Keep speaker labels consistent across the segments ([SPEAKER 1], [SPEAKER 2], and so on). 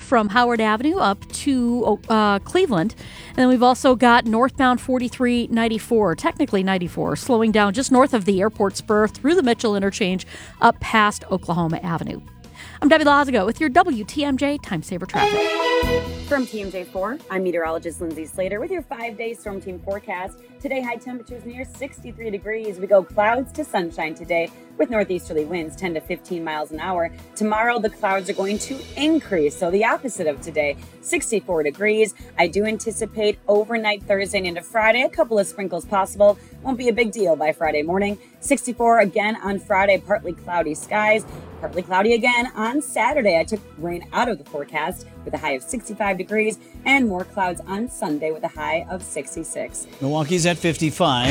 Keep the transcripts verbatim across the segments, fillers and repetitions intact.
[SPEAKER 1] from Howard Avenue up to uh, Cleveland. And then we've also got northbound forty-three ninety-four, technically ninety-four, slowing down just north of the airport spur through the Mitchell interchange up past Oklahoma Avenue. I'm Debbie Lazago with your W T M J Time Saver Traffic.
[SPEAKER 2] From T M J four, I'm meteorologist Lindsay Slater with your five-day storm team forecast. Today, high temperatures near sixty-three degrees. We go clouds to sunshine today with northeasterly winds ten to fifteen miles an hour. Tomorrow, the clouds are going to increase, so the opposite of today, sixty-four degrees. I do anticipate overnight Thursday into Friday, a couple of sprinkles possible. Won't be a big deal by Friday morning. sixty-four again on Friday, partly cloudy skies. Partly cloudy again on Saturday. I took rain out of the forecast with a high of sixty-five degrees and more clouds on Sunday with a high of sixty-six.
[SPEAKER 3] Milwaukee's at fifty-five.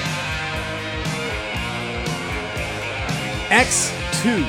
[SPEAKER 4] X two.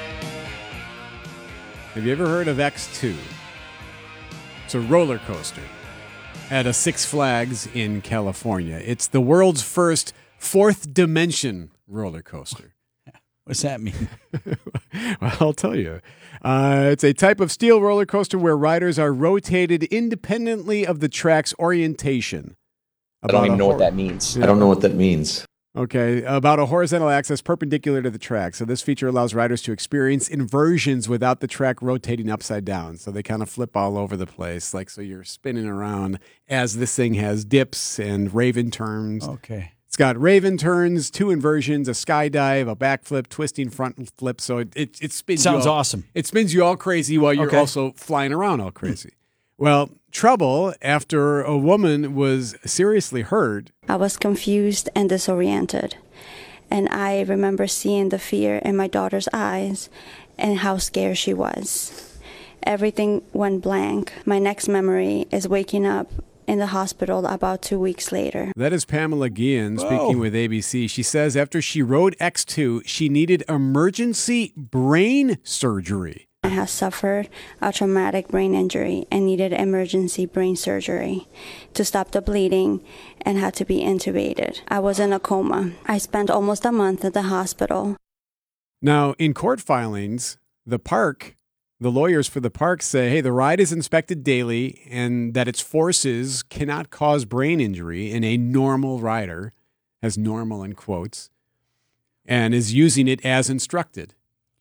[SPEAKER 4] Have you ever heard of X two? It's a roller coaster at a Six Flags in California. It's the world's first fourth dimension roller coaster.
[SPEAKER 3] What's that mean?
[SPEAKER 4] Well, I'll tell you. Uh, it's a type of steel roller coaster where riders are rotated independently of the track's orientation.
[SPEAKER 5] I don't even know hor- what that means.
[SPEAKER 4] Yeah.
[SPEAKER 5] I don't know what that means.
[SPEAKER 4] Okay, about a horizontal axis perpendicular to the track. So this feature allows riders to experience inversions without the track rotating upside down. So they kind of flip all over the place, like so you're spinning around as this thing has dips and Raven turns.
[SPEAKER 3] Okay.
[SPEAKER 4] It's got Raven turns, two inversions, a skydive, a backflip, twisting front flip. So it it, it spins.
[SPEAKER 3] Sounds
[SPEAKER 4] you all,
[SPEAKER 3] awesome.
[SPEAKER 4] It spins you all crazy while you're
[SPEAKER 3] Okay.
[SPEAKER 4] also flying around all crazy. Well, trouble after a woman was seriously hurt.
[SPEAKER 6] I was confused and disoriented, and I remember seeing the fear in my daughter's eyes and how scared she was. Everything went blank. My next memory is waking up in the hospital about two weeks later.
[SPEAKER 4] That is Pamela Guillen
[SPEAKER 3] Whoa.
[SPEAKER 4] speaking with A B C. She says after she rode X two, she needed emergency brain surgery.
[SPEAKER 6] I have suffered a traumatic brain injury and needed emergency brain surgery to stop the bleeding and had to be intubated. I was in a coma. I spent almost a month at the hospital.
[SPEAKER 4] Now, in court filings, the park, the lawyers for the park say, hey, the ride is inspected daily and that its forces cannot cause brain injury in a normal rider, as normal in quotes, and is using it as instructed.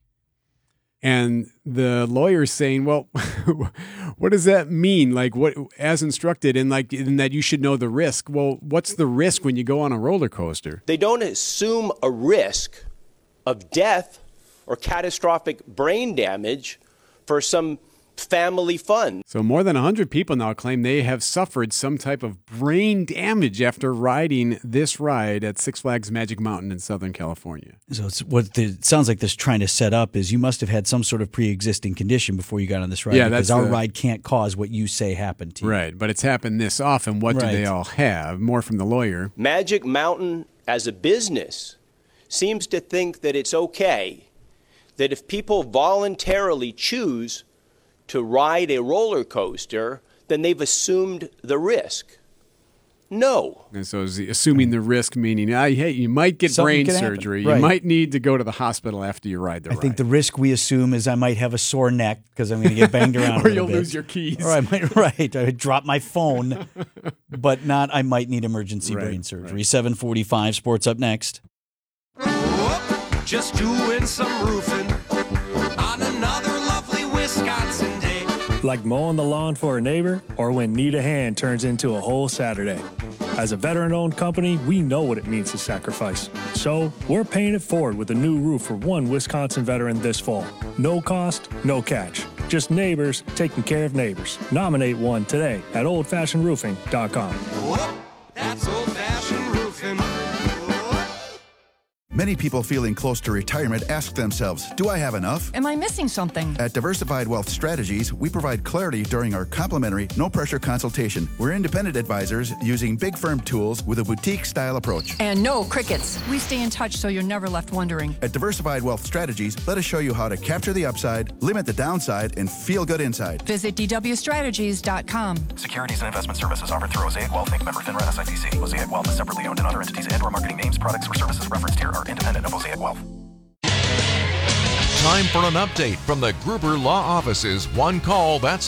[SPEAKER 4] And the lawyer's saying, well, what does that mean? Like, what, as instructed, and like, in that you should know the risk. Well, what's the risk when you go on a roller coaster?
[SPEAKER 7] They don't assume a risk of death or catastrophic brain damage for some family fun.
[SPEAKER 4] So more than one hundred people now claim they have suffered some type of brain damage after riding this ride at Six Flags Magic Mountain in Southern California.
[SPEAKER 3] So it's what the, it sounds like this trying to set up is you must have had some sort of pre-existing condition before you got on this ride.
[SPEAKER 4] Yeah,
[SPEAKER 3] because
[SPEAKER 4] that's
[SPEAKER 3] our
[SPEAKER 4] the,
[SPEAKER 3] ride can't cause what you say happened to you.
[SPEAKER 4] Right, but it's happened this often. What
[SPEAKER 3] Right.
[SPEAKER 4] do they all have? More from the lawyer.
[SPEAKER 7] Magic Mountain, as a business, seems to think that it's okay that if people voluntarily choose to ride a roller coaster, then they've assumed the risk. No.
[SPEAKER 4] And so is he assuming the risk, meaning, ah, hey, you might get
[SPEAKER 3] Something
[SPEAKER 4] brain
[SPEAKER 3] could happen.
[SPEAKER 4] surgery.
[SPEAKER 3] Right.
[SPEAKER 4] You might need to go to the hospital after you ride the
[SPEAKER 3] I
[SPEAKER 4] ride.
[SPEAKER 3] think the risk we assume is I might have a sore neck because I'm going to get banged around a
[SPEAKER 4] or
[SPEAKER 3] little
[SPEAKER 4] you'll
[SPEAKER 3] bit.
[SPEAKER 4] lose your keys.
[SPEAKER 3] Or I might, right, I would drop my phone, but not I might need emergency
[SPEAKER 4] Right,
[SPEAKER 3] brain surgery.
[SPEAKER 4] right.
[SPEAKER 3] seven forty-five, sports up next.
[SPEAKER 8] Whoop, just doing some roofing on another lovely Wisconsin day.
[SPEAKER 9] Like mowing the lawn for a neighbor or when need a hand turns into a whole Saturday. As a veteran-owned company, we know what it means to sacrifice. So we're paying it forward with a new roof for one Wisconsin veteran this fall. No cost, no catch. Just neighbors taking care of neighbors. Nominate one today at old fashioned roofing dot com.
[SPEAKER 8] Whoop, that's old-fashioned roofing.
[SPEAKER 10] Many people feeling close to retirement ask themselves, do I have enough?
[SPEAKER 11] Am I missing something?
[SPEAKER 10] At Diversified Wealth Strategies, we provide clarity during our complimentary, no-pressure consultation. We're independent advisors using big firm tools with a boutique-style approach.
[SPEAKER 11] And no crickets. We stay in touch so you're never left wondering.
[SPEAKER 10] At Diversified Wealth Strategies, let us show you how to capture the upside, limit the downside, and feel good inside.
[SPEAKER 11] Visit d w strategies dot com.
[SPEAKER 12] Securities and investment services offered through Mosaic Wealth, Incorporated. Member FINRA S I P C. Mosaic Wealth is separately owned, and other entities and or marketing names, products, or services referenced here are independent of Mosaic Wealth.
[SPEAKER 13] Time for an update from the Gruber Law Office's One Call That's